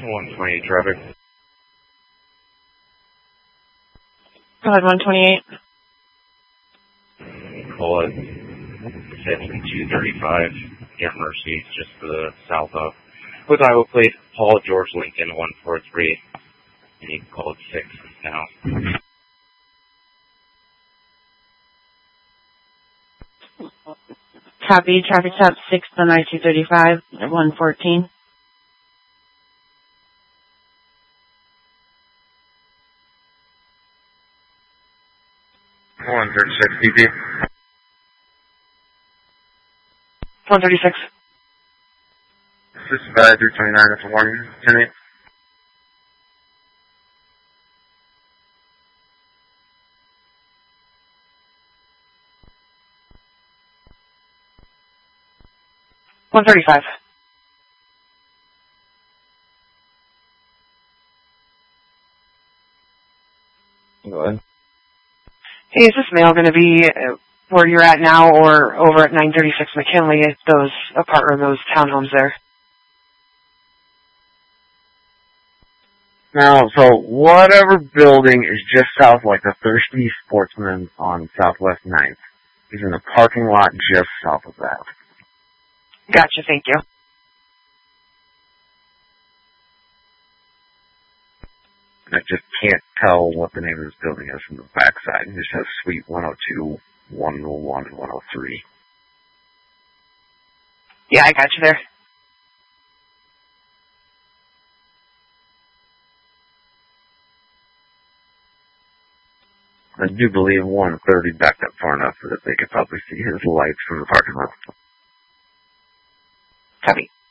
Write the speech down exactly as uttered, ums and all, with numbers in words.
one twenty-eight traffic. Go ahead, one twenty-eight. Call it fifty-two thirty-five. Get Mercy, just to the south of. With Iowa plate, Paul George Lincoln, one four three. And you can call it six now. Copy. Traffic stop six on I two thirty-five at one fourteen. one thirty-six B P. one thirty-six. This is bad, three twenty-nine, that's a warning. ten eight. one thirty-five. Go ahead. Hey, is this mail going to be uh, where you're at now or over at nine thirty-six McKinley, those apartment, those townhomes there? Now, so whatever building is just south, like the Thirsty Sportsman on Southwest ninth, is in the parking lot just south of that. Gotcha, thank you. I just can't tell what the name of this building is from the backside. It just has Suite one oh two, one oh one, and one oh three. Yeah, I got you there. I do believe one thirty backed up far enough that they could probably see his lights from the parking lot. Copy.